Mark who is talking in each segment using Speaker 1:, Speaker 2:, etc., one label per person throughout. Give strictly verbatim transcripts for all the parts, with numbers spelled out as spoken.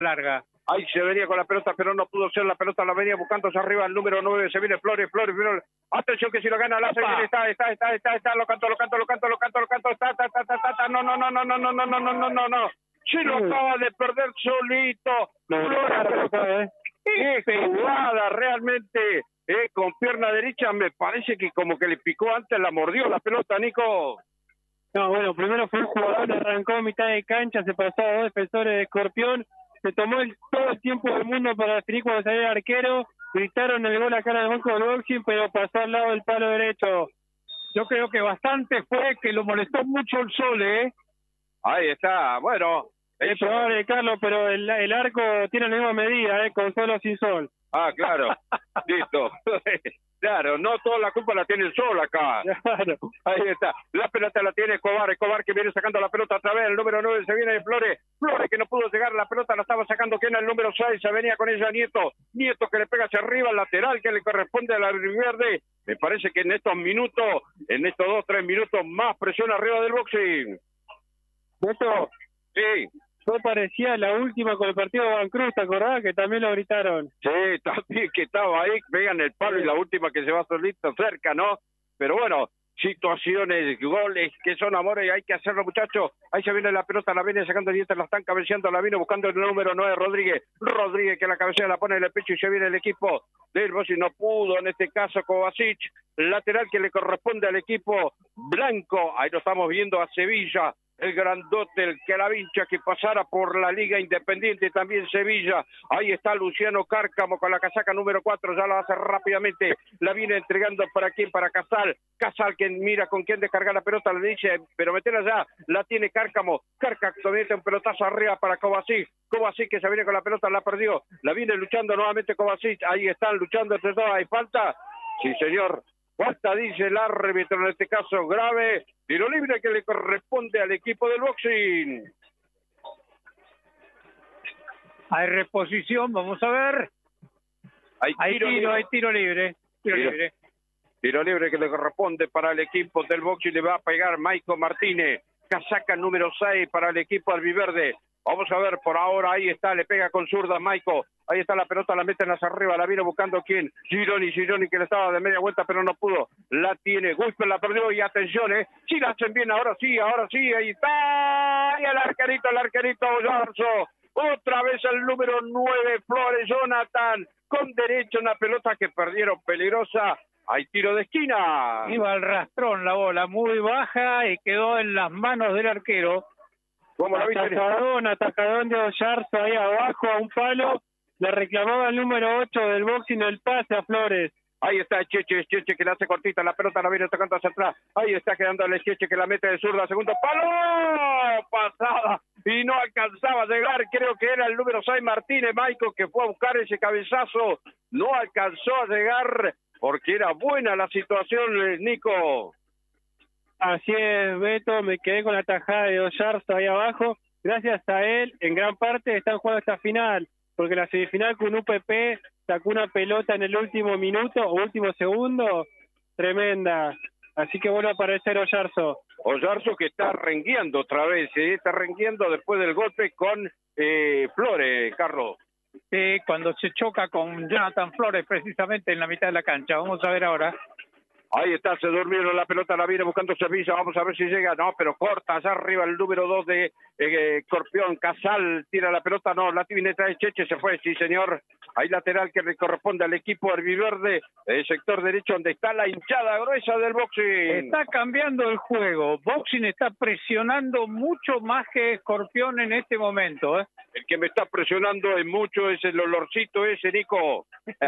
Speaker 1: larga.
Speaker 2: Ahí se venía con la pelota, pero no pudo ser. La pelota la venía buscando hacia arriba. El número nueve se viene Flores, Flores, Flores. Atención que si lo gana la serie está, está, está, está, está. Lo canto, lo canto, lo canto, lo canto, lo canto. Está, está, está, está, está. No, no, no, no, no, no, no, no, no, no, no, no. Se lo acaba de perder solito. Flores, qué jugada realmente. Eh, con pierna derecha me parece que como que le picó antes, la mordió la pelota, Nico.
Speaker 3: No, bueno, primero fue un jugador, arrancó a mitad de cancha, se pasó a dos defensores de Escorpión, se tomó el, todo el tiempo del mundo para definir cuando salió el arquero, gritaron el gol acá en el banco del boxing, pero pasó al lado del palo derecho.
Speaker 1: Yo creo que bastante fue que lo molestó mucho el Sole, ¿eh?
Speaker 2: Ahí está, bueno.
Speaker 3: Es probable, Carlos, pero el, el arco tiene la misma medida, ¿eh? Con sol o sin sol.
Speaker 2: Ah, claro, listo. Claro, no toda la culpa la tiene el sol acá.
Speaker 3: Claro.
Speaker 2: Ahí está. La pelota la tiene Escobar. Escobar que viene sacando la pelota otra vez. El número nueve se viene de Flores. Flores que no pudo llegar. La pelota la estaba sacando. ¿Quién? El número seis. Se venía con ella Nieto. Nieto que le pega hacia arriba al lateral que le corresponde a la Verde. Me parece que en estos minutos, en estos dos, tres minutos, más presión arriba del boxing.
Speaker 3: ¿Esto?
Speaker 2: Sí.
Speaker 3: Fue parecía la última con el partido de Bancruz, ¿te acordás? Que también lo gritaron.
Speaker 2: Sí, también que estaba ahí, pegan el palo y la última que se va solito cerca, ¿no? Pero bueno, situaciones, goles, que son amores, hay que hacerlo, muchachos. Ahí se viene la pelota, la viene sacando dientes, la están cabeceando, la vino buscando el número nueve, Rodríguez. Rodríguez que la cabecea la pone en el pecho y se viene el equipo del Boxing. No pudo, en este caso, Kovacic, lateral que le corresponde al equipo blanco. Ahí lo estamos viendo a Sevilla. El grandote, el que la vincha que pasara por la Liga Independiente, también Sevilla. Ahí está Luciano Cárcamo con la casaca número cuatro, ya lo hace rápidamente. La viene entregando para quién, para Casal. Casal que mira con quién descargar la pelota, le dice, pero metela ya, la tiene Cárcamo. Cárcamo mete un pelotazo arriba para Kovacic. Kovacic que se viene con la pelota, la perdió. La viene luchando nuevamente Kovacic. Ahí están luchando entre todos, ¿hay falta? Sí, señor. Falta, dice el árbitro, en este caso grave. Tiro libre que le corresponde al equipo del boxing.
Speaker 1: Hay reposición, vamos a ver.
Speaker 2: Hay
Speaker 1: Hay
Speaker 2: tiro,
Speaker 1: tiro,
Speaker 2: libre.
Speaker 1: hay tiro libre. Tiro,
Speaker 2: Tiro.
Speaker 1: libre.
Speaker 2: Tiro libre que le corresponde para el equipo del boxing. Le va a pegar Maico Martínez. Casaca número seis para el equipo albiverde. Vamos a ver, por ahora ahí está, le pega con zurda Maico. Ahí está la pelota, la meten hacia arriba, la vino buscando quién. Gironi, Gironi que le estaba de media vuelta, pero no pudo. La tiene, Gusper la perdió y atención, ¿eh? Sí la hacen bien, ahora sí, ahora sí, ahí está. Y el arquerito, el arquerito Ollarzo. Otra vez el número nueve, Flores Jonathan. Con derecho una pelota que perdieron peligrosa. Hay tiro de esquina.
Speaker 1: Iba al rastrón la bola, muy baja y quedó en las manos del arquero.
Speaker 2: ¿Cómo la viste?
Speaker 3: Atacadón, atacadón de Ollarzo ahí abajo a un palo. Le reclamaba el número ocho del boxing el pase a Flores.
Speaker 2: Ahí está Cheche, Cheche que la hace cortita, la pelota la viene tocando hacia atrás. Ahí está quedándole Cheche que la mete de zurda, segundo palo, pasada y no alcanzaba a llegar. Creo que era el número seis Martínez Maico que fue a buscar ese cabezazo. No alcanzó a llegar porque era buena la situación, Nico.
Speaker 3: Así es, Beto, me quedé con la tajada de Ollarzo ahí abajo. Gracias a él, en gran parte están jugando esta final, porque la semifinal con U P P sacó una pelota en el último minuto o último segundo, tremenda. Así que vuelve a aparecer Ollarzo.
Speaker 2: Ollarzo que está rengueando otra vez, ¿eh? Está rengueando después del golpe con eh, Flores, Carlos.
Speaker 1: Sí, cuando se choca con Jonathan Flores precisamente en la mitad de la cancha. Vamos a ver ahora.
Speaker 2: Ahí está, se durmieron, la pelota la viene buscando Sevilla, vamos a ver si llega, no, pero corta, allá arriba el número dos de eh, Escorpión, Casal, tira la pelota, no, la tiene trae Cheche, se fue, sí señor, ahí lateral que le corresponde al equipo herbiverde, el sector derecho donde está la hinchada gruesa del boxing.
Speaker 1: Está cambiando el juego, boxing está presionando mucho más que Escorpión en este momento, ¿eh?
Speaker 2: El que me está presionando es mucho, es el olorcito ese, Nico.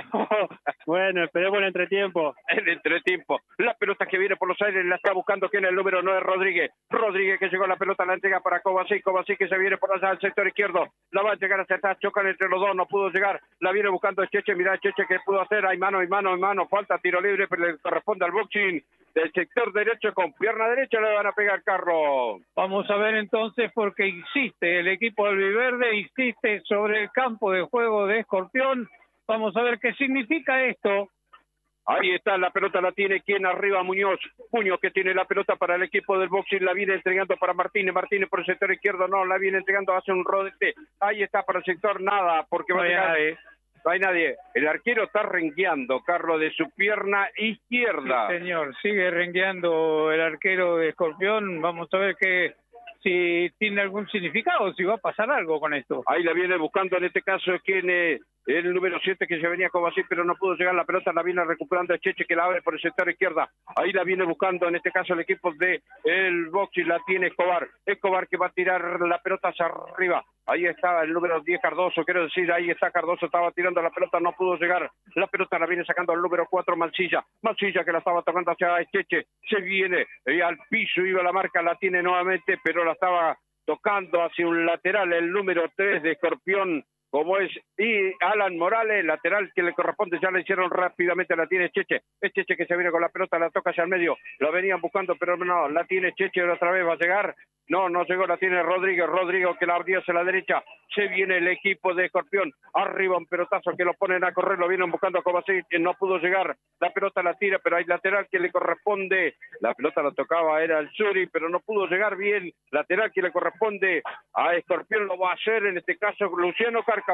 Speaker 3: Bueno, esperemos el entretiempo.
Speaker 2: El entretiempo. La pelota que viene por los aires la está buscando quien es el número nueve, Rodríguez. Rodríguez que llegó la pelota, la entrega para Kovacic. Kovacic que se viene por allá al sector izquierdo. La va a llegar hacia atrás, chocan entre los dos, no pudo llegar. La viene buscando Cheche, mirá Cheche que pudo hacer. Hay mano, hay mano, hay mano. Falta tiro libre, pero le corresponde al boxing. Del sector derecho con pierna derecha le van a pegar, Carlos.
Speaker 1: Vamos a ver entonces porque insiste el equipo albiverde, insiste sobre el campo de juego de Escorpión. Vamos a ver qué significa esto.
Speaker 2: Ahí está, la pelota la tiene quien arriba, Muñoz. Muñoz que tiene la pelota para el equipo del boxing, la viene entregando para Martínez. Martínez por el sector izquierdo, no, la viene entregando, hace un rodete. Ahí está para el sector, nada, porque va a llegar. No hay nadie. El arquero está rengueando, Carlos, de su pierna izquierda.
Speaker 1: Sí, señor, sigue rengueando el arquero de Escorpión. Vamos a ver que si tiene algún significado, si va a pasar algo con esto.
Speaker 2: Ahí la viene buscando, en este caso, quien eh, el número siete que se venía como así, pero no pudo llegar la pelota, la viene recuperando el Cheche que la abre por el sector izquierda. Ahí la viene buscando, en este caso, el equipo de el boxing, la tiene Escobar. Escobar que va a tirar la pelota hacia arriba. Ahí está el número diez, Cardoso, quiero decir, ahí está Cardoso, estaba tirando la pelota, no pudo llegar. La pelota la viene sacando el número cuatro, Mancilla. Mancilla que la estaba tocando hacia Cheche. Se viene eh, al piso, iba la marca, la tiene nuevamente, pero la estaba tocando hacia un lateral, el número tres de Escorpión, como es y Alan Morales, lateral que le corresponde, ya le hicieron rápidamente, la tiene Cheche, es Cheche que se viene con la pelota, la toca hacia el medio, la venían buscando, pero no, la tiene Cheche, otra vez va a llegar, no, no llegó, la tiene Rodríguez, Rodrigo que la abrió hacia la derecha, se viene el equipo de Escorpión, arriba un pelotazo que lo ponen a correr, lo vienen buscando a Kovacic, que no pudo llegar, la pelota la tira, pero hay lateral que le corresponde, la pelota la tocaba, era el Suri, pero no pudo llegar bien, lateral que le corresponde a Escorpión, lo va a hacer en este caso Luciano Cárcamo.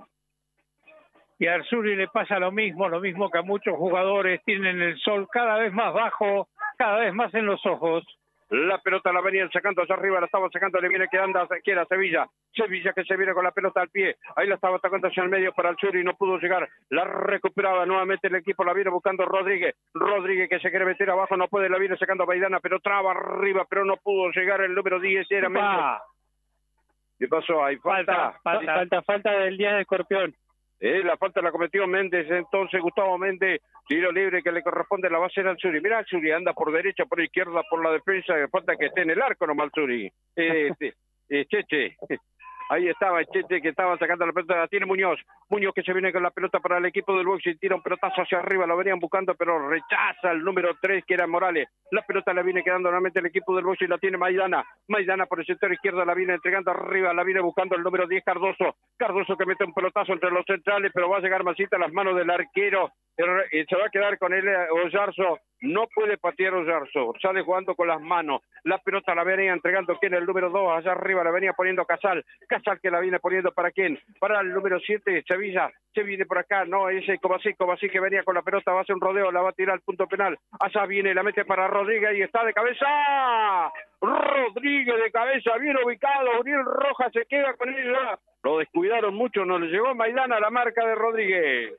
Speaker 1: Y a Arzuri le pasa lo mismo, lo mismo que a muchos jugadores, tienen el sol cada vez más bajo, cada vez más en los ojos.
Speaker 2: La pelota la venían sacando hacia arriba, la estaban sacando, le viene quedando aquí a Sevilla. Sevilla que se viene con la pelota al pie. Ahí la estaba atacando hacia el medio para el sur y no pudo llegar. La recuperaba nuevamente el equipo, la viene buscando Rodríguez. Rodríguez que se quiere meter abajo, no puede, la viene sacando a Maidana, pero traba arriba, pero no pudo llegar el número diez, era Méndez. ¿Qué pasó? Hay falta.
Speaker 3: Falta, falta, falta, falta del diez de Escorpión.
Speaker 2: Eh, la falta la cometió Méndez, entonces Gustavo Méndez, tiro libre que le corresponde, la va a hacer al Suri. Mira, Suri anda por derecha, por izquierda, por la defensa, falta que esté en el arco nomás Suri. Eh, eh, eh, Cheche, ahí estaba Cheche que estaba sacando la pelota, la tiene Muñoz. Muñoz que se viene con la pelota para el equipo del boxing, tira un pelotazo hacia arriba, lo venían buscando, pero rechaza el número tres que era Morales. La pelota la viene quedando nuevamente el equipo del boxing, la tiene Maidana. Maidana por el sector izquierdo la viene entregando arriba, la viene buscando el número diez, Cardoso. Cardoso que mete un pelotazo entre los centrales, pero va a llegar masita a las manos del arquero. Y se va a quedar con él Ollarzo. No puede patear Ollarzo, sale jugando con las manos. La pelota la venía entregando quién, el número dos, allá arriba la venía poniendo Casal. Casal que la viene poniendo para quién, para el número siete, Sevilla. Se viene por acá, no, ese Kovacic, Kovacic que venía con la pelota, va a hacer un rodeo, la va a tirar al punto penal. Allá viene, la mete para Rodríguez y está de cabeza. Rodríguez de cabeza, bien ubicado. Uriel Rojas se queda con ella. Lo descuidaron mucho, no le llegó Maidana a la marca de Rodríguez.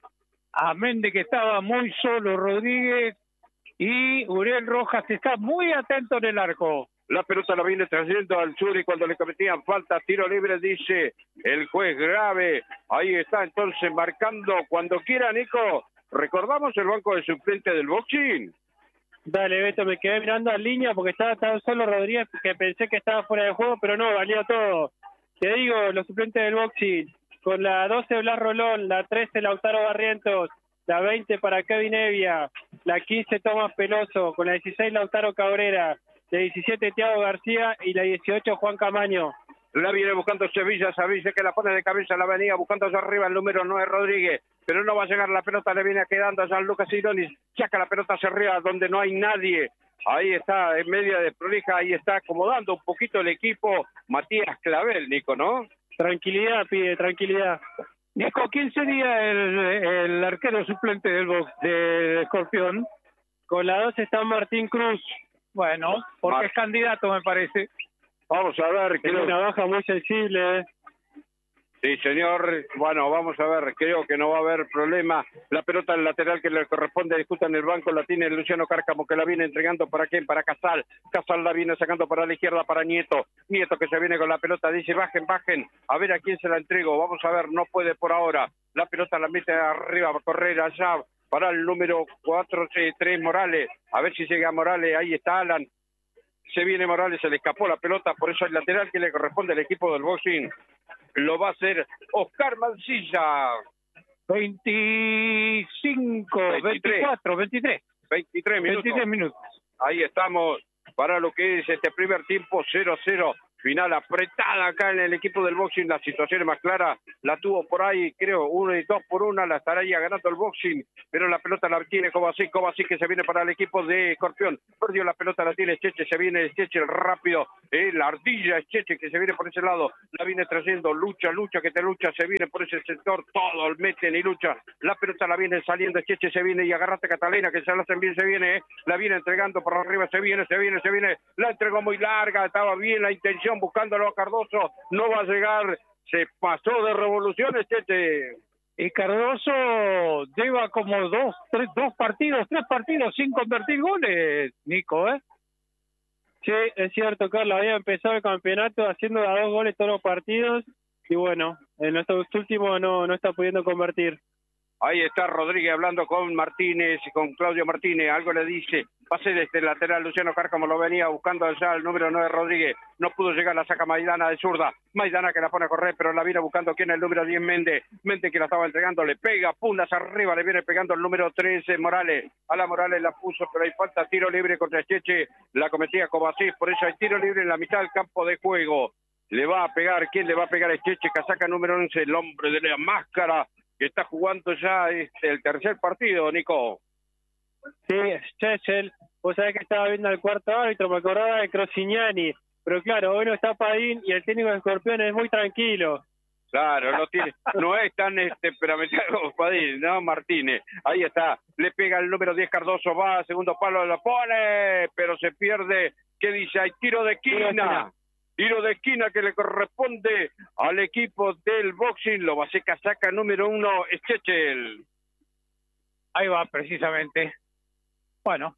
Speaker 1: Amén de que estaba muy solo Rodríguez y Uriel Rojas está muy atento en el arco.
Speaker 2: La pelota la viene trayendo al Suri cuando le cometían falta, tiro libre, dice el juez grave. Ahí está entonces marcando cuando quiera, Nico. ¿Recordamos el banco de suplente del boxing?
Speaker 3: Dale, Beto, me quedé mirando en línea porque estaba tan solo Rodríguez que pensé que estaba fuera de juego, pero no, valía todo. Te digo, los suplentes del boxing, con la doce Blas Rolón, la trece Lautaro Barrientos, la veinte para Kevin Evia, la quince Tomás Peloso, con la dieciséis Lautaro Cabrera, la diecisiete Thiago García y la dieciocho Juan Camaño.
Speaker 2: La viene buscando Sevilla, Sevilla que la pone de cabeza, la venía buscando hacia arriba el número nueve Rodríguez, pero no va a llegar la pelota, le viene quedando a San Lucas Ironis, saca la pelota hacia arriba donde no hay nadie. Ahí está, en media de prolija, ahí está acomodando un poquito el equipo Matías Clavel, Nico, ¿no?
Speaker 3: Tranquilidad, pide, tranquilidad.
Speaker 1: Nico, ¿quién sería el, el arquero suplente del box de Escorpión?
Speaker 3: Con la doce está Martín Cruz.
Speaker 1: Bueno, porque
Speaker 2: Mar-
Speaker 1: es candidato, me parece.
Speaker 2: Vamos a ver.
Speaker 3: Tiene
Speaker 2: Creo...
Speaker 3: una baja muy sensible.
Speaker 2: Sí, señor. Bueno, vamos a ver. Creo que no va a haber problema. La pelota al lateral que le corresponde, disputa en el banco, la tiene Luciano Cárcamo, que la viene entregando para quién, para Casal. Casal la viene sacando para la izquierda, para Nieto. Nieto que se viene con la pelota, dice bajen, bajen. A ver a quién se la entrego. Vamos a ver, no puede por ahora. La pelota la mete arriba, va a correr allá para el número cuatro, tres Morales. A ver si llega Morales. Ahí está Alan. Se viene Morales, se le escapó la pelota, por eso el lateral que le corresponde al equipo del boxing lo va a hacer Oscar Mancilla.
Speaker 1: veinticinco, veinticuatro, veintitrés.
Speaker 2: veintitrés minutos.
Speaker 1: veintitrés minutos.
Speaker 2: Ahí estamos para lo que es este primer tiempo, cero cero. final apretada acá en el equipo del boxing, la situación es más clara, la tuvo por ahí, creo, uno y dos por una, la estaría ganando el boxing, pero la pelota la tiene Kovacic, Kovacic que se viene para el equipo de Escorpión, perdió la pelota, la tiene Cheche, se viene Cheche rápido, eh, la ardilla es Cheche que se viene por ese lado, la viene trayendo, lucha, lucha, que te lucha, se viene por ese sector, todo el meten y lucha, la pelota la viene saliendo, Cheche se viene y agarraste Catalina, que se la hacen bien, se viene, eh, la viene entregando por arriba, se viene, se viene, se viene, la entregó muy larga, estaba bien la intención, buscándolo a Cardoso, no va a llegar, se pasó de revoluciones, Cheche.
Speaker 1: Y Cardoso lleva como dos, tres, dos partidos, tres partidos sin convertir goles, Nico, ¿eh?
Speaker 3: Sí, es cierto, Carlos, había empezado el campeonato haciendo a dos goles todos los partidos y bueno, en estos últimos no, no está pudiendo convertir.
Speaker 2: Ahí está Rodríguez hablando con Martínez, con Claudio Martínez, algo le dice, pase desde el lateral, Luciano Cárcamo lo venía buscando allá el número nueve Rodríguez, no pudo llegar, la saca Maidana de zurda, Maidana que la pone a correr, pero la viene buscando quién es el número diez Méndez, Méndez que la estaba entregando, le pega, puntas arriba, le viene pegando el número trece Morales, a la Morales la puso, pero hay falta, tiro libre contra Cheche, la cometía Kovacic, por eso hay tiro libre en la mitad del campo de juego, le va a pegar, ¿quién le va a pegar? Es Cheche, casaca número once, el hombre de la máscara, que está jugando ya este, el tercer partido, Nico.
Speaker 3: Sí, Chechel, vos sabés que estaba viendo al cuarto árbitro, me acordaba de Crosignani, pero claro, hoy no está Padín y el técnico de Escorpión es muy tranquilo.
Speaker 2: Claro, no tiene, no es tan temperamental como Padín, no Martínez, ahí está, le pega el número diez Cardoso, va, segundo palo, lo pone, pero se pierde, ¿qué dice? Hay tiro de esquina. Tiro de esquina que le corresponde al equipo del boxing. Lo va a hacer casaca número uno, Schechel.
Speaker 1: Ahí va, precisamente. Bueno.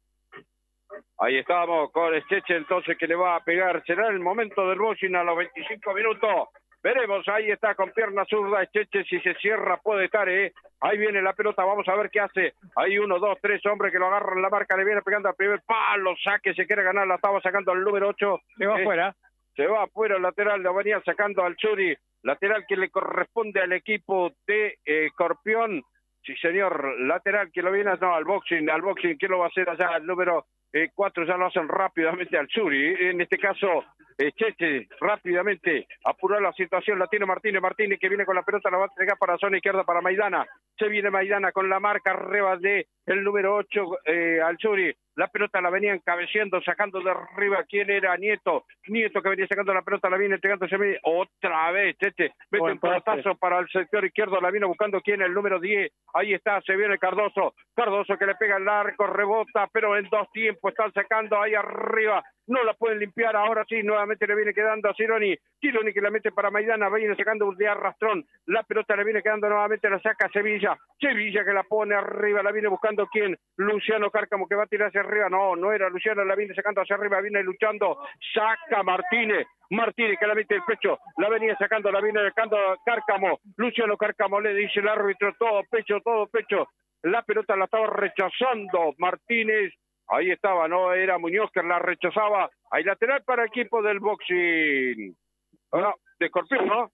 Speaker 2: Ahí estamos con Schechel, entonces, que le va a pegar. Será el momento del boxing a los veinticinco minutos. Veremos, ahí está con pierna zurda Schechel, si se cierra puede estar, ¿eh? Ahí viene la pelota, vamos a ver qué hace. Hay uno, dos, tres hombres que lo agarran la marca, le viene pegando al primer palo, saque, se quiere ganar, la estaba sacando al número ocho.
Speaker 1: Se va
Speaker 2: eh,
Speaker 1: afuera.
Speaker 2: Se va afuera el lateral, lo venía sacando al Churi, lateral que le corresponde al equipo de eh, Escorpión. Sí, señor, lateral que lo viene, no, al boxing, al boxing, ¿quién lo va a hacer allá? El número eh, cuatro ya lo hacen rápidamente al Churi. En este caso, eh, Cheche, rápidamente, apuró la situación, la tiene Martínez, Martínez que viene con la pelota, la va a entregar para zona izquierda para Maidana. Se viene Maidana con la marca arriba de el número ocho eh, al Churi. La pelota la venían cabeceando, sacando de arriba. ¿Quién era? Nieto. Nieto que venía sacando la pelota, la viene entregándose otra vez. Cheche, mete un pelotazo para el sector izquierdo, la viene buscando. ¿Quién? El número diez. Ahí está, se viene Cardoso. Cardoso que le pega el arco, rebota, pero en dos tiempos están sacando ahí arriba. No la pueden limpiar, ahora sí, nuevamente le viene quedando a Cironi. Cironi que la mete para Maidana, viene sacando un de arrastrón. La pelota le viene quedando nuevamente, la saca Sevilla. Sevilla que la pone arriba, la viene buscando ¿quién? Luciano Cárcamo que va a tirar hacia arriba. No, no era Luciano, la viene sacando hacia arriba, viene luchando. Saca Martínez. Martínez que la mete el pecho, la venía sacando, la viene sacando Cárcamo. Luciano Cárcamo le dice el árbitro, todo pecho, todo pecho. La pelota la estaba rechazando Martínez. Ahí estaba, no era Muñoz que la rechazaba. Hay lateral para el equipo del boxing. No, de Escorpión, ¿no?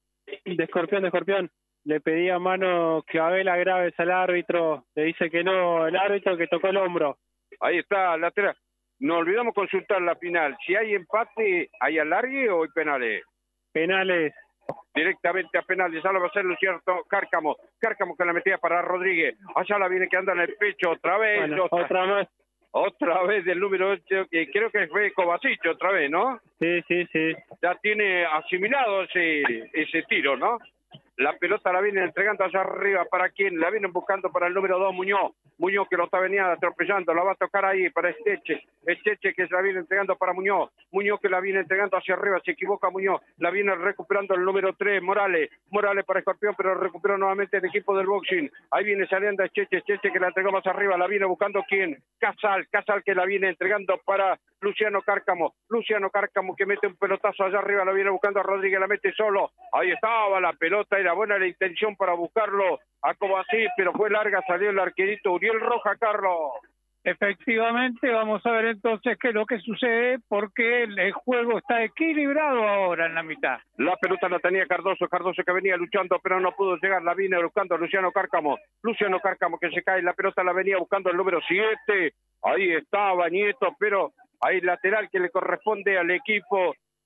Speaker 3: De Escorpión, de Escorpión. Le pedía mano Clavela Graves al árbitro. Le dice que no, el árbitro que tocó el hombro.
Speaker 2: Ahí está, lateral. No olvidamos consultar la final. Si hay empate, ¿hay alargue o hay penales?
Speaker 3: Penales.
Speaker 2: Directamente a penales, ya lo va a hacer Luciano Cárcamo. Cárcamo que la metía para Rodríguez. Allá la viene quedando en el pecho otra vez.
Speaker 3: Bueno,
Speaker 2: otra,
Speaker 3: otra más.
Speaker 2: Otra vez del número ocho, que creo que fue Kovacic otra vez, ¿no?
Speaker 3: Sí, sí, sí.
Speaker 2: Ya tiene asimilado ese, ese tiro, ¿no? La pelota la vienen entregando allá arriba. ¿Para quién? La vienen buscando para el número dos, Muñoz. Muñoz que lo está venía atropellando. La va a tocar ahí para Esteche. Esteche que se la viene entregando para Muñoz. Muñoz que la viene entregando hacia arriba. Se equivoca Muñoz. La viene recuperando el número tres, Morales. Morales para Escorpión, pero recuperó nuevamente el equipo del boxing. Ahí viene saliendo Esteche. Esteche que la entregó más arriba. La viene buscando ¿quién? Casal. Casal que la viene entregando para Luciano Cárcamo. Luciano Cárcamo que mete un pelotazo allá arriba. La viene buscando a Rodríguez. La mete solo. Ahí estaba la pelota. Era buena la intención para buscarlo a Kovacic, pero fue larga, salió el arquerito Uriel Roja, Carlos.
Speaker 1: Efectivamente, vamos a ver entonces qué es lo que sucede, porque el juego está equilibrado ahora en la mitad.
Speaker 2: La pelota la tenía Cardoso, Cardoso que venía luchando, pero no pudo llegar, la viene buscando Luciano Cárcamo, Luciano Cárcamo que se cae, la pelota la venía buscando el número siete, ahí estaba Nieto, pero hay lateral que le corresponde al equipo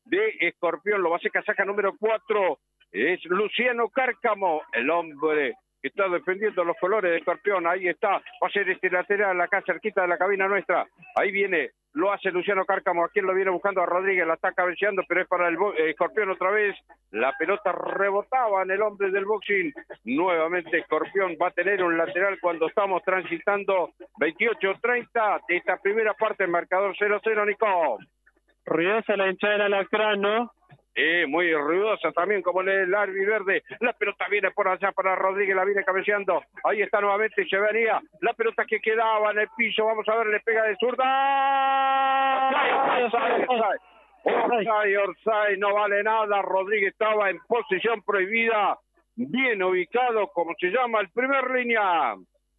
Speaker 2: de Escorpión. Lo va a hacer casaca número cuatro. Es Luciano Cárcamo, el hombre que está defendiendo los colores de Escorpión. Ahí está, va a ser este lateral acá cerquita de la cabina nuestra. Ahí viene, lo hace Luciano Cárcamo. ¿A quién lo viene buscando? A Rodríguez, la está cabeceando, pero es para el eh, Escorpión otra vez. La pelota rebotaba en el hombre del boxing. Nuevamente Escorpión va a tener un lateral cuando estamos transitando veintiocho treinta de esta primera parte, el marcador cero cero, Nico.
Speaker 3: Ruidosa la hinchada del Alacrán, ¿no?
Speaker 2: Eh, muy ruidosa también, como el albiverde. La pelota viene por allá para Rodríguez, la viene cabeceando. Ahí está nuevamente Echeverría. La pelota que quedaba en el piso, vamos a ver, le pega de zurda. Orsay, Orsay, Orsay, no vale nada. Rodríguez estaba en posición prohibida, bien ubicado, como se llama, el primer línea.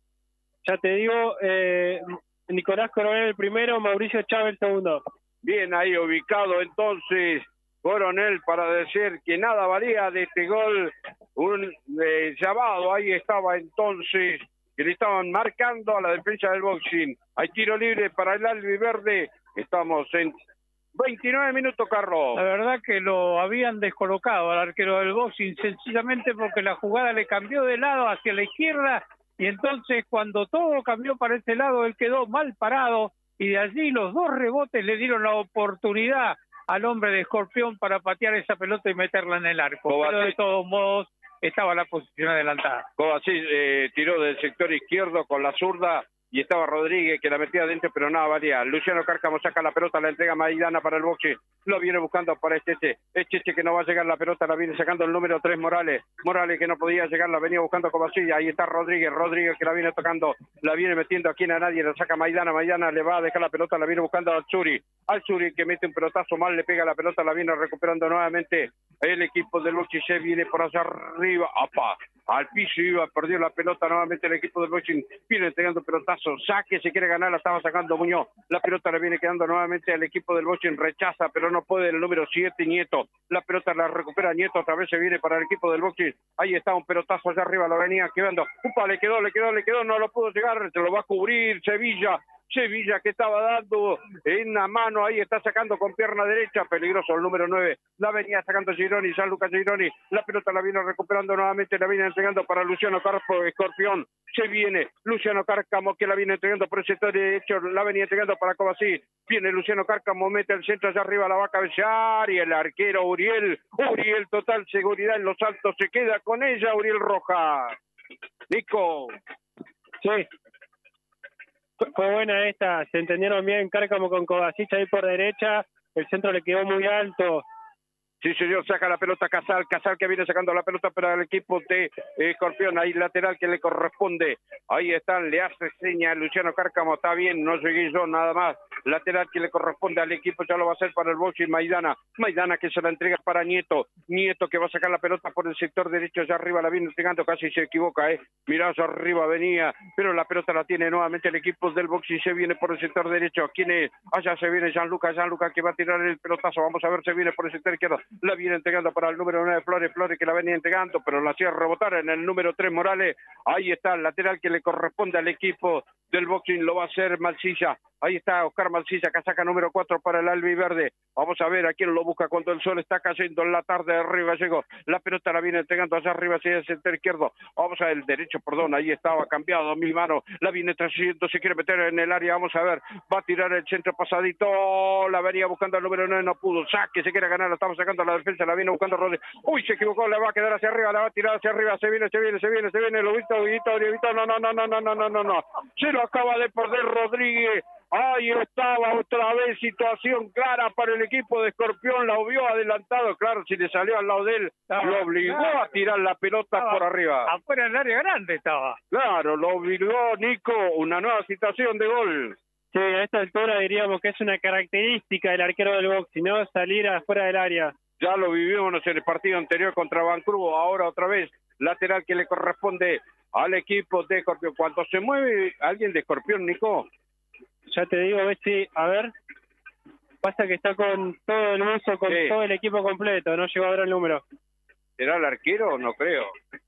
Speaker 3: Ya te digo, eh, Nicolás Coronel el primero, Mauricio Chávez el segundo.
Speaker 2: Bien ahí ubicado entonces Coronel para decir que nada valía de este gol. Un eh, llamado, ahí estaba entonces, que le estaban marcando a la defensa del boxing. Hay tiro libre para el albiverde. Estamos en veintinueve minutos, Carlos.
Speaker 1: La verdad que lo habían descolocado al arquero del boxing, sencillamente porque la jugada le cambió de lado hacia la izquierda, y entonces cuando todo cambió para ese lado, él quedó mal parado, y de allí los dos rebotes le dieron la oportunidad al hombre de Escorpión para patear esa pelota y meterla en el arco.
Speaker 2: Kovacic.
Speaker 1: Pero de todos modos estaba la posición adelantada.
Speaker 2: Kovacic eh, tiró del sector izquierdo con la zurda y estaba Rodríguez que la metía adentro, pero nada valía. Luciano Cárcamo saca la pelota, la entrega a Maidana para el boxe. Lo viene buscando para Esteche. Esteche que no va a llegar la pelota, la viene sacando el número tres, Morales. Morales que no podía llegar, la venía buscando Kovacic. Ahí está Rodríguez. Rodríguez que la viene tocando, la viene metiendo aquí a nadie, la saca Maidana. Maidana le va a dejar la pelota, la viene buscando al Zuri. Al Zuri que mete un pelotazo mal, le pega la pelota, la viene recuperando nuevamente. El equipo del boxe se viene por allá arriba. ¡Apa! Al piso iba, perdió la pelota nuevamente el equipo del boxing, viene entregando pelotazo, saque, se quiere ganar, la estaba sacando Muñoz, la pelota le viene quedando nuevamente al equipo del boxing, rechaza, pero no puede el número siete, Nieto, la pelota la recupera Nieto, otra vez se viene para el equipo del boxing, ahí está un pelotazo allá arriba, lo venía quedando, upa, le quedó, le quedó, le quedó, no lo pudo llegar, se lo va a cubrir Sevilla, Sevilla que estaba dando en la mano, ahí está sacando con pierna derecha, peligroso el número nueve, la venía sacando Gironi, San Lucas Gironi, la pelota la viene recuperando nuevamente, la viene entregando para Luciano Cárcamo, Escorpión, se viene Luciano Cárcamo que la viene entregando por el sector derecho, la venía entregando para Kovacic, viene Luciano Cárcamo, mete el centro allá arriba, la va a cabecear y el arquero Uriel, Uriel total seguridad en los altos, se queda con ella Uriel Rojas. Nico.
Speaker 3: Sí. Fue buena esta, se entendieron bien Cárcamo con Kovacic ahí por derecha, el centro le quedó muy alto.
Speaker 2: Sí, señor, saca la pelota Casal, Casal que viene sacando la pelota para el equipo de Escorpión, ahí lateral que le corresponde, ahí están, le hace seña Luciano Cárcamo, está bien, no llegué yo nada más, lateral que le corresponde al equipo, ya lo va a hacer para el boxing Maidana, Maidana que se la entrega para Nieto, Nieto que va a sacar la pelota por el sector derecho, allá arriba la viene entregando, casi se equivoca, eh, mirá, allá arriba venía, pero la pelota la tiene nuevamente el equipo del boxing, se viene por el sector derecho, ¿quién es? Allá se viene Gianluca, Gianluca que va a tirar el pelotazo, vamos a ver, se viene por el sector izquierdo, la viene entregando para el número nueve Flores, Flores que la venía entregando, pero la hacía rebotar en el número tres Morales, ahí está el lateral que le corresponde al equipo del boxing, lo va a hacer Malsilla, ahí está Oscar Malsilla, casaca número cuatro para el albiverde, vamos a ver a quién lo busca cuando el sol está cayendo en la tarde de Río Gallego, la pelota la viene entregando allá arriba hacia el sector izquierdo, vamos a ver el derecho, perdón, ahí estaba cambiado mi mano, la viene trayendo, se quiere meter en el área, vamos a ver, va a tirar el centro pasadito, la venía buscando el número nueve, no pudo, saque, se quiere ganar, la estamos sacando a la defensa, la viene buscando Rodríguez, uy, se equivocó, le va a quedar hacia arriba, la va a tirar hacia arriba, se viene, se viene, se viene, se viene, lo visto, Guito, Guito, no, no, no, no, no, no, no, no, no, se lo acaba de perder Rodríguez, ahí estaba otra vez, situación clara para el equipo de Escorpión, la vio adelantado, claro, si le salió al lado de él, lo obligó a tirar la pelota
Speaker 1: estaba
Speaker 2: por arriba.
Speaker 1: Afuera del área grande estaba.
Speaker 2: Claro, lo obligó Nico, una nueva situación de gol.
Speaker 3: Sí, a esta altura diríamos que es una característica del arquero del boxing, ¿no? Salir afuera del área.
Speaker 2: Ya lo vivimos en el partido anterior contra Vancouver, ahora otra vez lateral que le corresponde al equipo de Escorpión. Cuando se mueve alguien de Escorpión, Nico.
Speaker 3: Ya te digo, Bessi, a ver, pasa que está con todo el uso, con
Speaker 2: sí.
Speaker 3: todo el equipo completo, no llegó a ver el número.
Speaker 2: ¿Será el arquero? No creo.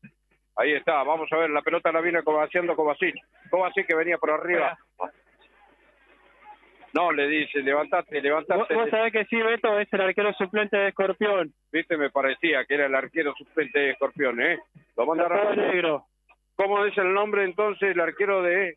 Speaker 2: Ahí está, vamos a ver, la pelota la viene haciendo Kovacic. Kovacic que venía por arriba. No, le dice, levantate,
Speaker 3: Vos,
Speaker 2: levantate.
Speaker 3: vos sabés que sí, Beto, es el arquero suplente de Escorpión.
Speaker 2: Viste, me parecía que era el arquero suplente de Escorpión, ¿eh? Lo mandaron.
Speaker 3: Gustavo Negro.
Speaker 2: ¿Cómo es el nombre entonces el arquero de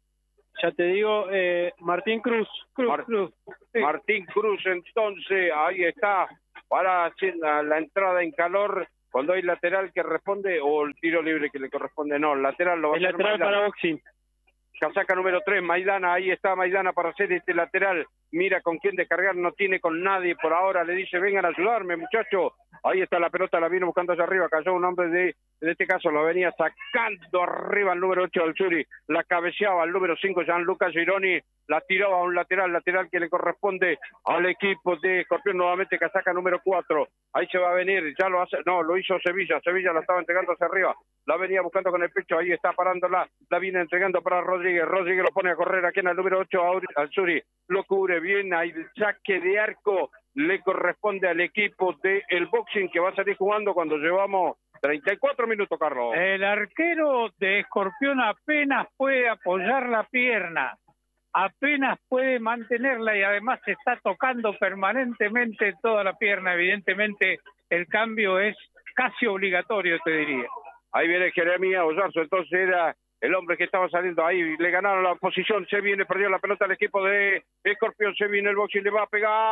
Speaker 3: Ya te digo, eh, Martín Cruz. Cruz,
Speaker 2: Mar-
Speaker 3: Cruz. Sí.
Speaker 2: Martín Cruz? Entonces, ahí está, para hacer la, la entrada en calor, cuando hay lateral que responde, o el tiro libre que le corresponde, no, el lateral lo va
Speaker 3: El
Speaker 2: a hacer
Speaker 3: lateral
Speaker 2: Maidana.
Speaker 3: para boxing.
Speaker 2: Casaca número tres, Maidana, ahí está Maidana para hacer este lateral. Mira con quién descargar, no tiene con nadie por ahora. Le dice, vengan a ayudarme, muchachos. Ahí está la pelota, la viene buscando hacia arriba. Cayó un hombre de, en este caso lo venía sacando arriba el número ocho del Suri. La cabeceaba el número cinco, Gianluca Gironi. La tiraba a un lateral, lateral que le corresponde al equipo de Escorpión. Nuevamente Casaca número cuatro. Ahí se va a venir, ya lo hace, no, lo hizo Sevilla. Sevilla la estaba entregando hacia arriba. La venía buscando con el pecho, ahí está parándola. La viene entregando para Rodríguez. Rodríguez lo pone a correr aquí en el número ocho al Suri. Lo cubre bien, ahí el saque de arco le corresponde al equipo del el boxing que va a salir jugando cuando llevamos treinta y cuatro minutos, Carlos.
Speaker 1: El arquero de Escorpión apenas puede apoyar la pierna, apenas puede mantenerla y además se está tocando permanentemente toda la pierna. Evidentemente el cambio es casi obligatorio, te diría.
Speaker 2: Ahí viene Jeremías Ollarzo, entonces era el hombre que estaba saliendo ahí, le ganaron la posición, se viene, perdió la pelota al equipo de Escorpión, se viene el boxing, le va a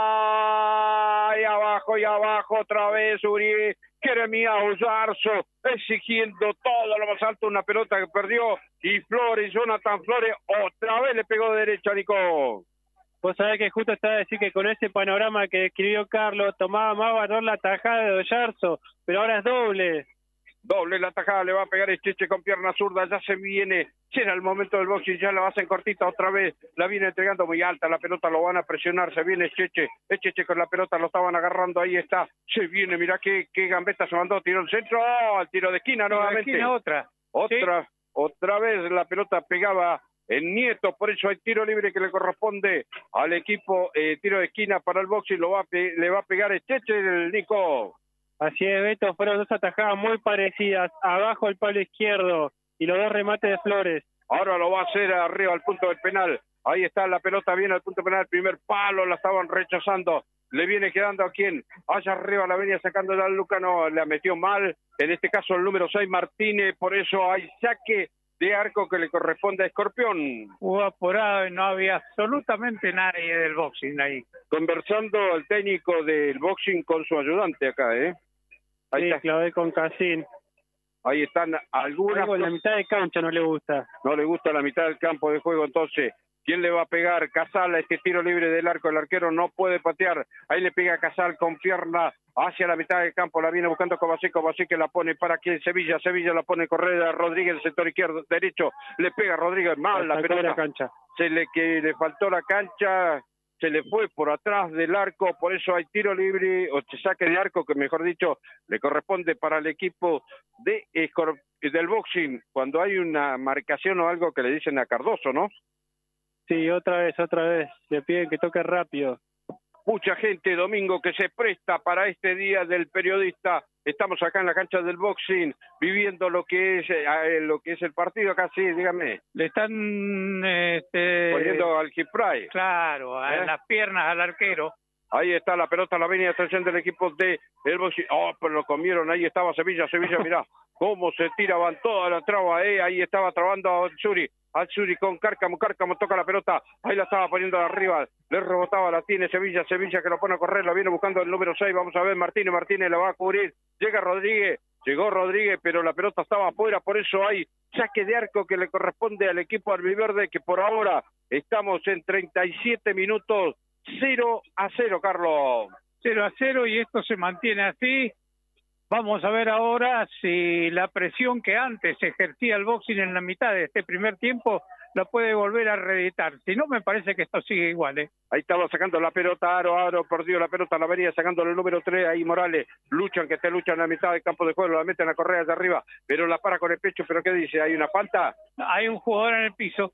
Speaker 2: pegar, y abajo, y abajo, otra vez Uri, Jeremías Ollarzo, exigiendo todo lo más alto, una pelota que perdió, y Flores, Jonathan Flores, otra vez le pegó de derecha a Nico.
Speaker 3: Vos sabés que justo estaba a decir que con ese panorama que escribió Carlos, tomaba más valor la tajada de Ollarzo, pero ahora es doble.
Speaker 2: Doble la tajada, le va a pegar el Cheche con pierna zurda, ya se viene, llega el momento del boxing, ya la hacen cortita otra vez, la viene entregando muy alta, la pelota lo van a presionar, se viene Cheche, el Cheche con la pelota lo estaban agarrando, ahí está, se viene, mirá qué, qué gambeta se mandó, tiró el centro, oh, al tiro de esquina nuevamente.
Speaker 1: Esquina, otra.
Speaker 2: Otra,
Speaker 1: Sí.
Speaker 2: otra vez la pelota pegaba el Nieto, por eso hay tiro libre que le corresponde al equipo, eh, tiro de esquina para el boxing, lo va a pe- le va a pegar el Cheche, el Nico.
Speaker 3: Así es, Beto, fueron dos atajadas muy parecidas, abajo el palo izquierdo y los dos remates de Flores.
Speaker 2: Ahora lo va a hacer arriba al punto del penal. Ahí está la pelota, viene al punto penal, el primer palo, la estaban rechazando. Le viene quedando a quien, allá arriba la venía sacando el Lucano, la metió mal. En este caso el número seis, Martínez, por eso hay saque de arco que le corresponde a Escorpión.
Speaker 1: Hubo apurado y no había absolutamente nadie del boxing ahí.
Speaker 2: Conversando el técnico del boxing con su ayudante acá, ¿eh? Ahí
Speaker 3: Sí,
Speaker 2: está.
Speaker 3: clavé con Casín.
Speaker 2: Ahí están algunas
Speaker 3: Algo en la
Speaker 2: cosas.
Speaker 3: mitad de cancha no le gusta.
Speaker 2: No le gusta la mitad del campo de juego, entonces, ¿quién le va a pegar? Casal a este tiro libre del arco, el arquero no puede patear, ahí le pega Casal con pierna hacia la mitad del campo, la viene buscando Kovacic, Kovacic que la pone para aquí Sevilla, Sevilla la pone Correa, Rodríguez, el sector izquierdo, derecho, le pega Rodríguez, mal la
Speaker 3: Sacó de
Speaker 2: pelota,
Speaker 3: la cancha.
Speaker 2: se le que le faltó la cancha, se le fue por atrás del arco, por eso hay tiro libre, o saque de arco, que mejor dicho, le corresponde para el equipo de Escor- del boxing, cuando hay una marcación o algo que le dicen a Cardoso, ¿no?
Speaker 3: Sí, otra vez, otra vez. Le piden que toque rápido.
Speaker 2: Mucha gente, domingo, que se presta para este día del periodista. Estamos acá en la cancha del boxing, viviendo lo que es eh, lo que es el partido acá, sí, dígame.
Speaker 1: Le están este,
Speaker 2: Poniendo al Gipray.
Speaker 1: claro, a
Speaker 2: ¿Eh?
Speaker 1: las piernas al arquero.
Speaker 2: Ahí está la pelota, la venía atención del equipo de el boxing. Oh, pero lo comieron, ahí estaba Sevilla, Sevilla, mirá cómo se tiraban toda la traba, eh. Ahí estaba trabando al Suri, al Suri con Cárcamo, Cárcamo toca la pelota, ahí la estaba poniendo arriba, le rebotaba, la tiene Sevilla, Sevilla que lo pone a correr, la viene buscando el número seis, vamos a ver, Martínez, Martínez la va a cubrir, llega Rodríguez, llegó Rodríguez, pero la pelota estaba afuera, por eso hay saque de arco que le corresponde al equipo albiverde, que por ahora estamos en treinta y siete minutos, cero a cero, Carlos.
Speaker 1: cero a cero y esto se mantiene así. Vamos a ver ahora si la presión que antes ejercía el boxing en la mitad de este primer tiempo la puede volver a reeditar. Si no, me parece que esto sigue igual, ¿eh?
Speaker 2: Ahí estaba sacando la pelota, Aro, Aro, perdió la pelota, la venía sacando el número tres, ahí Morales, luchan, que te luchan en la mitad del campo de juego, la meten a correr de arriba, pero la para con el pecho, pero ¿qué dice? ¿Hay una falta?
Speaker 1: Hay un jugador en el piso.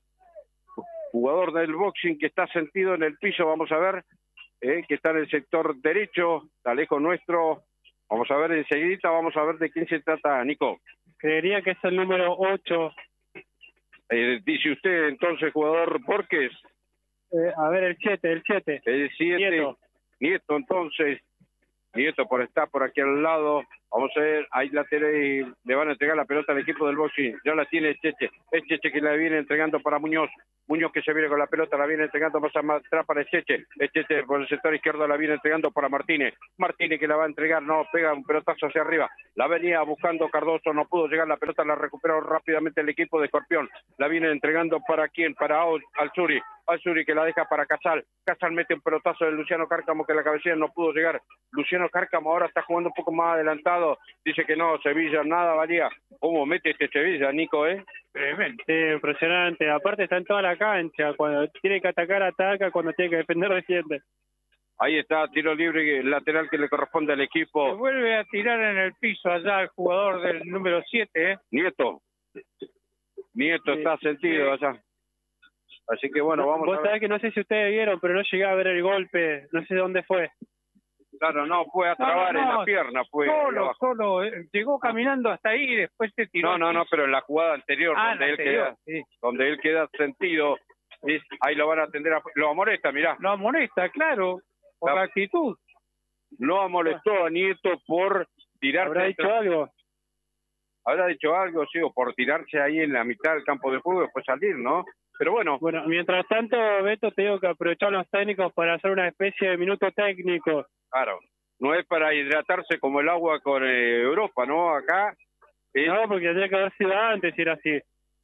Speaker 2: Jugador del boxing que está sentido en el piso, vamos a ver, eh, que está en el sector derecho, está lejos nuestro, vamos a ver enseguidita, vamos a ver de quién se trata, Nico.
Speaker 3: Creería que es el número ocho.
Speaker 2: Eh, dice usted entonces, jugador Borges.
Speaker 3: Eh, a ver, el siete, el siete.
Speaker 2: El siete.
Speaker 3: Nieto.
Speaker 2: Nieto, entonces. Nieto por estar por aquí al lado. Vamos a ver, ahí lateral, le van a entregar la pelota al equipo del boxing. Ya la tiene Cheche. Es Cheche que la viene entregando para Muñoz. Muñoz que se viene con la pelota, la viene entregando más atrás para Cheche. Cheche por el sector izquierdo la viene entregando para Martínez. Martínez que la va a entregar, no, pega un pelotazo hacia arriba. La venía buscando Cardoso, no pudo llegar la pelota, la recuperó rápidamente el equipo de Escorpión. La viene entregando para quién, para Alzuri. Alzuri que la deja para Casal. Casal mete un pelotazo de Luciano Cárcamo que la cabecilla no pudo llegar. Luciano Cárcamo ahora está jugando un poco más adelantado. Dice que no, Sevilla nada valía. ¿Cómo mete este Sevilla, Nico, eh?
Speaker 3: Tremendo. Sí, impresionante. Aparte está en toda la cancha. Cuando tiene que atacar, ataca. Cuando tiene que defender, defiende.
Speaker 2: Ahí está, tiro libre lateral que le corresponde al equipo.
Speaker 1: Se vuelve a tirar en el piso allá el jugador del número siete, ¿eh?
Speaker 2: Nieto. Nieto sí, está sentido sí. allá. Así que bueno, vamos
Speaker 3: Vos
Speaker 2: a ver.
Speaker 3: sabés que no sé si ustedes vieron, pero no llegué a ver el golpe. No sé dónde fue.
Speaker 2: Claro, no, fue a trabar no, no, en la pierna. Fue
Speaker 1: solo, solo. Eh, llegó caminando hasta ahí y después se tiró.
Speaker 2: No, no, no, pero en la jugada anterior,
Speaker 1: ah,
Speaker 2: donde, él
Speaker 1: anterior,
Speaker 2: queda,
Speaker 1: sí.
Speaker 2: donde él queda sentido, es, ahí lo van a atender. A, lo amonesta, mirá.
Speaker 1: Lo amonesta, claro, por la, la actitud.
Speaker 2: No amonestó a Nieto por tirarse.
Speaker 3: ¿Habrá dicho algo?
Speaker 2: Habrá dicho algo, sí, o por tirarse ahí en la mitad del campo de juego y después salir, ¿no? Pero bueno.
Speaker 3: Bueno, mientras tanto, Beto, te digo que aprovecharon los técnicos para hacer una especie de minuto técnico.
Speaker 2: Claro, no es para hidratarse como el agua con eh, Europa, ¿no? Acá. Es...
Speaker 3: No, porque tendría que haber sido antes si era así.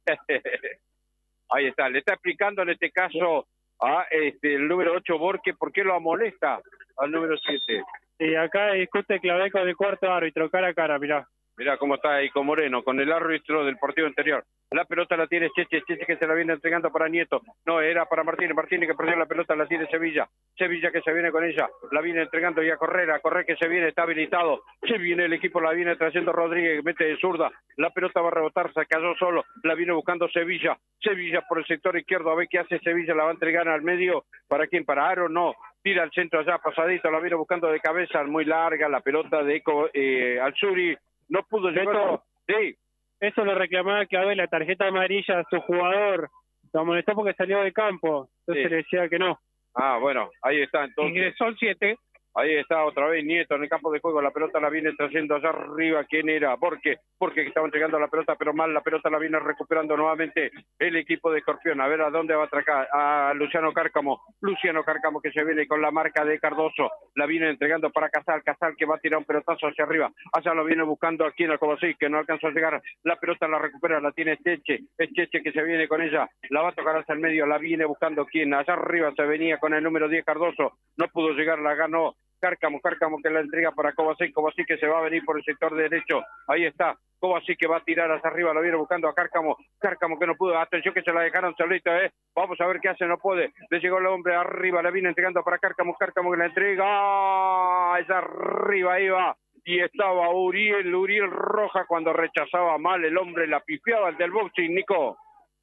Speaker 2: Ahí está, le está explicando en este caso a este el número ocho Borque por qué lo molesta al número siete.
Speaker 3: Y acá discute Clavé con el cuarto árbitro, cara a cara, mirá.
Speaker 2: Mirá cómo está ahí con Moreno, con el árbitro del partido anterior. La pelota la tiene Cheche, Cheche que se la viene entregando para Nieto. No, era para Martínez, Martínez que perdió la pelota, la tiene Sevilla. Sevilla que se viene con ella, la viene entregando y a correr, a correr que se viene, está habilitado. Se viene el equipo, la viene trayendo Rodríguez, que mete de zurda. La pelota va a rebotar, se cayó solo, la viene buscando Sevilla. Sevilla por el sector izquierdo, a ver qué hace Sevilla, la va a entregar al medio. ¿Para quién? ¿Para Aro? No. Tira al centro allá, pasadito, la viene buscando de cabeza, muy larga, la pelota de Eco, eh, Alzuri. No pudo llegar. Sí.
Speaker 3: Eso lo reclamaba Clavé, la tarjeta amarilla a su jugador. Lo molestó porque salió de campo. Entonces sí. Le decía que no.
Speaker 2: Ah, bueno, ahí está. Entonces.
Speaker 1: Ingresó el siete.
Speaker 2: Ahí está otra vez Nieto en el campo de juego, la pelota la viene trayendo allá arriba, ¿quién era? Porque porque estaba entregando la pelota, pero mal, la pelota la viene recuperando nuevamente el equipo de Escorpión, a ver a dónde va a atracar, a Luciano Cárcamo, Luciano Cárcamo que se viene con la marca de Cardoso, la viene entregando para Casal, Casal que va a tirar un pelotazo hacia arriba, allá lo viene buscando aquí en el Cobosí, que no alcanzó a llegar, la pelota la recupera, la tiene Cheche, es Cheche que se viene con ella, la va a tocar hacia el medio, la viene buscando quién, allá arriba se venía con el número diez Cardoso, no pudo llegar, la ganó Cárcamo, Cárcamo que la entrega para Kovacic, Kovacic que se va a venir por el sector derecho, ahí está, Kovacic que va a tirar hacia arriba, lo viene buscando a Cárcamo, Cárcamo que no pudo, atención que se la dejaron solita, eh, vamos a ver qué hace, no puede, le llegó el hombre arriba, la viene entregando para Cárcamo, Cárcamo que la entrega, ¡ah! Es arriba, ahí va, y estaba Uriel, Uriel Roja cuando rechazaba mal el hombre, la pifiaba el del boxing, Nico.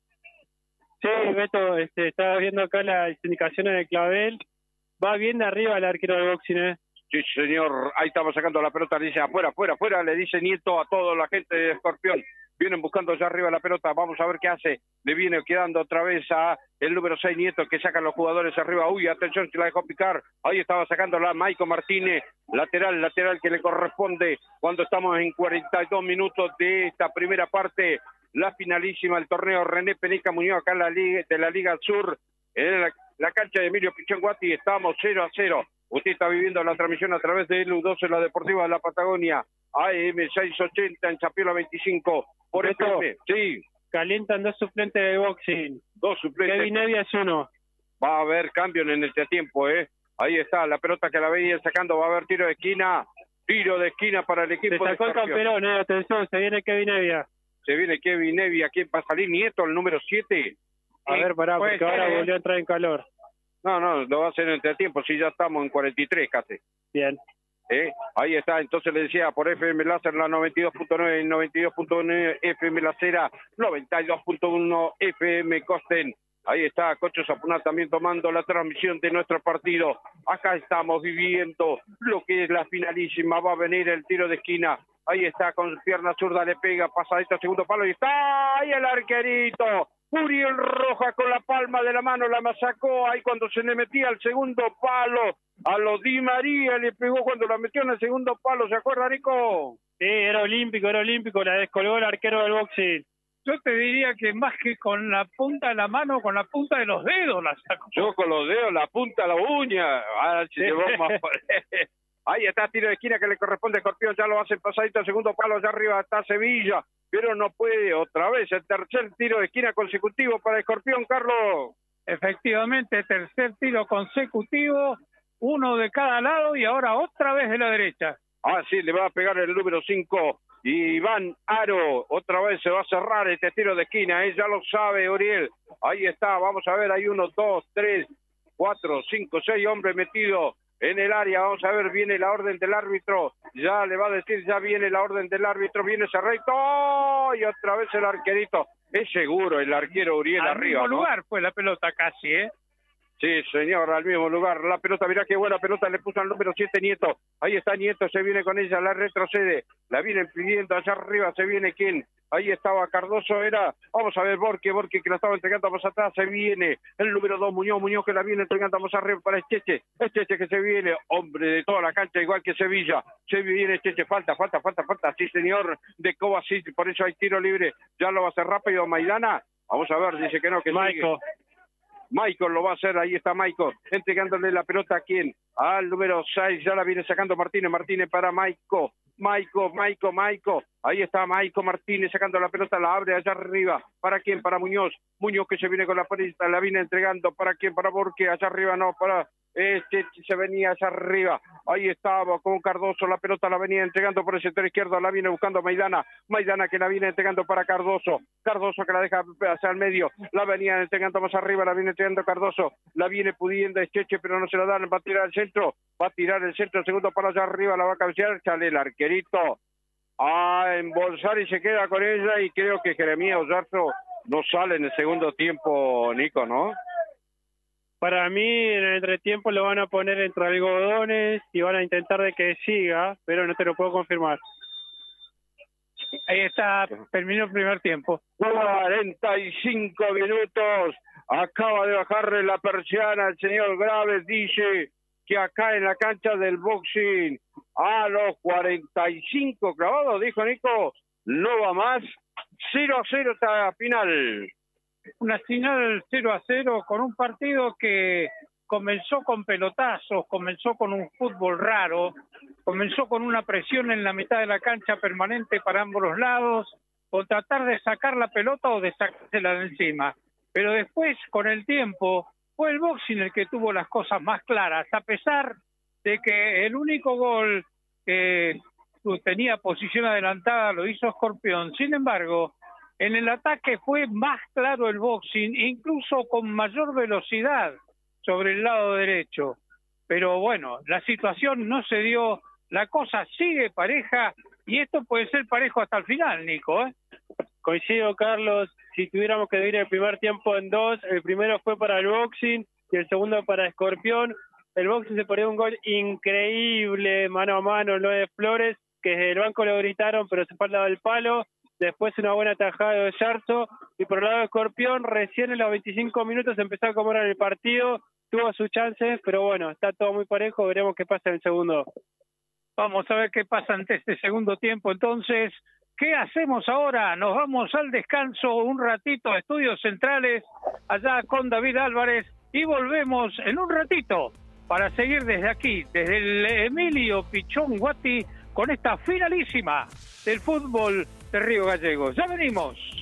Speaker 3: Sí, Beto, este, estaba viendo acá las indicaciones de Clavel. Va bien de arriba el arquero de boxing, ¿eh?
Speaker 2: Sí, señor. Ahí estamos sacando la pelota. Le dice afuera, afuera, afuera. Le dice Nieto a toda la gente de Escorpión. Vienen buscando ya arriba la pelota. Vamos a ver qué hace. Le viene quedando otra vez a el número seis Nieto que sacan los jugadores arriba. Uy, atención, que la dejó picar. Ahí estaba sacando la Maico Martínez. Lateral, lateral que le corresponde cuando estamos en cuarenta y dos minutos de esta primera parte. La finalísima del torneo. René Penica Muñoz acá en la Liga, de la Liga Sur. En la, la cancha de Emilio Pichón Guati. Estamos cero a cero. Usted está viviendo la transmisión a través de L U doce, la Deportiva de la Patagonia. A M seiscientos ochenta en Chapiola veinticinco. Por esto, sí.
Speaker 3: Calientan dos suplentes de boxing.
Speaker 2: Dos suplentes.
Speaker 3: Kevin Evia es uno.
Speaker 2: Va a haber cambio en el tiempo, ¿eh? Ahí está, la pelota que la venía sacando. Va a haber tiro de esquina. Tiro de esquina para el equipo.
Speaker 3: Se sacó
Speaker 2: de
Speaker 3: el campeón, eh. Atención, se viene Kevin Evia.
Speaker 2: Se viene Kevin Evia. ¿Quién va a salir? Nieto, el número siete.
Speaker 3: A ver, pará, porque ahora ser, volvió a entrar en calor.
Speaker 2: No, no, lo va a hacer en entretiempo, si ya estamos en cuarenta y tres casi.
Speaker 3: Bien.
Speaker 2: ¿Eh? Ahí está, entonces le decía, por F M Láser, la noventa y dos punto nueve, noventa y dos punto nueve F M Lacera, noventa y dos punto uno F M Costen. Ahí está, Cocho Zapunal también tomando la transmisión de nuestro partido. Acá estamos viviendo lo que es la finalísima, va a venir el tiro de esquina. Ahí está, con pierna zurda le pega, pasadito al segundo palo y está ahí el arquerito. Uriel Rojas con la palma de la mano la masacó ahí cuando se le metía al segundo palo. A lo Di María le pegó cuando la metió en el segundo palo. ¿Se acuerda, Nico?
Speaker 3: Sí, era olímpico, era olímpico. La descolgó el arquero del boxing.
Speaker 1: Yo te diría que más que con la punta de la mano, con la punta de los dedos la sacó.
Speaker 2: Yo con los dedos, la punta de la uña. Ahora se llevó más. Ahí está, tiro de esquina que le corresponde a Escorpión. Ya lo hacen pasadito al segundo palo. Allá arriba está Sevilla. Pero no puede otra vez. El tercer tiro de esquina consecutivo para Escorpión, Carlos.
Speaker 1: Efectivamente, tercer tiro consecutivo. Uno de cada lado y ahora otra vez de la derecha.
Speaker 2: Ah, sí, le va a pegar el número cinco. Iván Aro, otra vez se va a cerrar este tiro de esquina, ¿eh? Ya lo sabe Uriel. Ahí está, vamos a ver, hay uno, dos, tres, cuatro, cinco, seis hombres metidos en el área. Vamos a ver, viene la orden del árbitro. Ya le va a decir, ya viene la orden del árbitro, viene ese recto. ¡Oh! Y otra vez el arquerito. Es seguro el arquero Uriel
Speaker 1: Al
Speaker 2: arriba,
Speaker 1: mismo
Speaker 2: ¿no?
Speaker 1: lugar fue la pelota casi, ¿eh?
Speaker 2: Sí, señor, al mismo lugar. La pelota, mirá qué buena pelota le puso al número siete, Nieto. Ahí está Nieto, se viene con ella, la retrocede. La vienen pidiendo allá arriba, se viene quién. Ahí estaba Cardoso, era, vamos a ver, Borque, Borque que la estaba entregando más atrás, se viene el número dos, Muñoz, Muñoz que la viene entregando más arriba para Echeche, Echeche que se viene, hombre de toda la cancha, igual que Sevilla, se viene Echeche, falta, falta, falta, falta, sí señor, de Kovacic, por eso hay tiro libre, ya lo va a hacer rápido Maidana, vamos a ver, dice que no, que
Speaker 3: Michael.
Speaker 2: sigue. Michael lo va a hacer, ahí está Michael, entregándole la pelota a quién, al número seis, ya la viene sacando Martínez, Martínez para Michael, Michael, Michael, Michael, ahí está Michael Martínez sacando la pelota, la abre allá arriba, ¿para quién? Para Muñoz, Muñoz que se viene con la pelota, la viene entregando, ¿para quién? Para Borque, allá arriba no, para este se venía allá arriba, ahí estaba con Cardoso, la pelota la venía entregando por el sector izquierdo, la viene buscando Maidana, Maidana que la viene entregando para Cardoso, Cardoso que la deja hacia el medio, la venía entregando más arriba, la viene entregando Cardoso, la viene pudiendo Echeche, pero no se la dan, va a tirar el centro, va a tirar el centro, el segundo palo allá arriba, la va a cabecear, sale el arquerito a embolsar y se queda con ella, y creo que Jeremías Ollarzo no sale en el segundo tiempo, Nico, ¿no?
Speaker 3: Para mí, en el entretiempo lo van a poner entre algodones y van a intentar de que siga, pero no te lo puedo confirmar.
Speaker 1: Ahí está, terminó el primer tiempo.
Speaker 2: cuarenta y cinco minutos, acaba de bajarle la persiana el señor Graves, dice que acá en la cancha del boxing, a los cuarenta y cinco clavados, dijo Nico, no va más, cero a cero hasta final.
Speaker 1: Una final cero a cero con un partido que comenzó con pelotazos, comenzó con un fútbol raro, comenzó con una presión en la mitad de la cancha permanente para ambos los lados, o tratar de sacar la pelota o de sacársela de encima. Pero después, con el tiempo, fue el boxing el que tuvo las cosas más claras, a pesar de que el único gol que tenía posición adelantada lo hizo Escorpión. Sin embargo, en el ataque fue más claro el boxing, incluso con mayor velocidad sobre el lado derecho. Pero bueno, la situación no se dio, la cosa sigue pareja y esto puede ser parejo hasta el final, Nico, ¿eh?
Speaker 3: Coincido, Carlos, si tuviéramos que dividir el primer tiempo en dos, el primero fue para el boxing y el segundo para Escorpión. El boxing se perdió un gol increíble, mano a mano, lo de Flores, que desde el banco lo gritaron, pero se fue al lado del palo. Después una buena tajada de Ollarzo, y por el lado de Escorpión, recién en los veinticinco minutos empezó a comer el partido, tuvo sus chances, pero bueno, está todo muy parejo, veremos qué pasa en el segundo.
Speaker 1: Vamos a ver qué pasa ante este segundo tiempo. Entonces, ¿qué hacemos ahora? Nos vamos al descanso un ratito a Estudios Centrales, allá con David Álvarez, y volvemos en un ratito para seguir desde aquí, desde el Emilio Pichón Guati, con esta finalísima del fútbol de Río Gallegos. ¡Ya venimos!